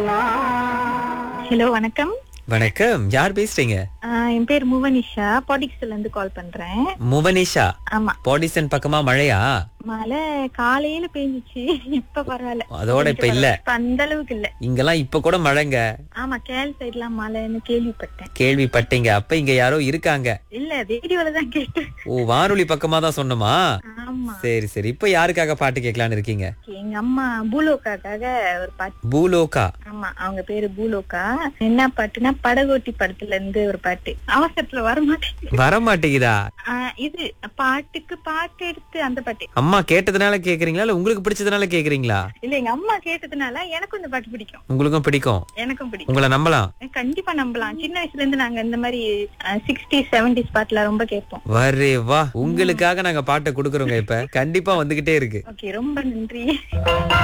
Hello வணக்கம். வணக்கம். யார் பேசுறீங்க? என் பேர் முவனிஷா, பாடிக்ஸ்ல இருந்து கால் பண்றேன். முவனிஷா. ஆமா, பாடிசன் பக்கமா மழையா? மழை காலையில பெஞ்சிச்சு. இப்ப பரவாயில்ல. அதோட இப்ப இல்ல. இப்ப அந்த அளவுக்கு இல்ல. இங்கெல்லாம் இப்ப கூட மழைங்க. ஆமா, கேல் சைட்லாம் மழைன்னு கேள்விப்பட்டேன். கேள்விப்பட்டீங்க? அப்ப இங்க யாரோ இருக்காங்க. இல்ல, ரேடியோல தான் கேட்டேன். ஓ, வானொலி பக்கமா தான் சொன்னமா? ஆமா. சரி சரி. இப்ப யாருக்காக பாட்டு கேட்கலான்னு இருக்கீங்க? எங்க அம்மா பூலோக்காக்காக ஒரு பாட்டு. பூலோகா. ஆமா, அவங்க பேரு பூலோக்கா. என்ன பாட்டுன்னா படகோட்டி படத்துல இருந்து ஒரு பாட்டு. அவசரத்துல வரமாட்டேன். வர மாட்டேங்குதா? இது பாட்டுக்கு பாட்டு எடுத்து அந்த பாட்டு. அம்மா கேட்டதுனால கேக்குறீங்களா இல்ல உங்களுக்கு பிடிச்சதுனால கேக்குறீங்களா? இல்ல, எங்க அம்மா கேட்டதுனால எனக்கும் இந்த பாட்டு பிடிக்கும். உங்களுக்கும் பிடிக்கும்? எனக்கும் பிடிக்கும். உங்களை நம்பலாம்? கண்டிப்பா நம்பலாம். சின்ன வயசுல இருந்து நாங்க இந்த மாதிரி 60s 70s பாட்டுல ரொம்ப கேட்போம். வரே வா, உங்களுக்காக நாங்க பாட்டை குடுக்கறோங்க. இப்ப கண்டிப்பா வந்துகிட்டே இருக்கு. ஓகே, ரொம்ப நன்றி.